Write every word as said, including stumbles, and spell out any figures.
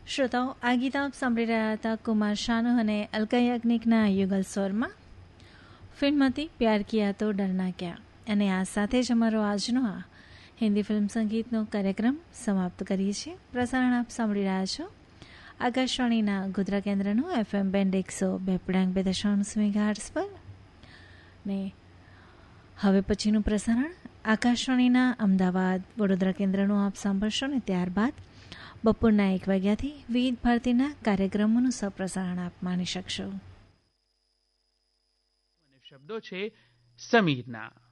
શ્રોતાઓ, આ ગીત આપ સાંભળી રહ્યા હતા કુમાર શાનુ અને અલકા યાજ્ઞિકના યુગલ સ્વરમાં. ફિલ્મ હતી પ્યાર કિયા તો ડરના ક્યા. અને આ સાથે જ અમારો આજનો આ હિન્દી ફિલ્મ સંગીતનો કાર્યક્રમ સમાપ્ત કરીએ છીએ. પ્રસારણ આપ સાંભળી રહ્યા છો આકાશવાણીના ગોધરા કેન્દ્રનું એફએમ બેન્ડ એકસો બે પૂર્ણાંક બે દશાંશ મેગાહર્ટ્ઝ પર. ને હવે પછીનું પ્રસારણ આકાશવાણીના અમદાવાદ વડોદરા કેન્દ્રનું આપ સાંભળશો ને ત્યારબાદ બપોરના એક વાગ્યાથી વિવિધ ભારતીના કાર્યક્રમોનું સપ્રસારણ આપ માણી શકશો. શબ્દો છે સમીરના.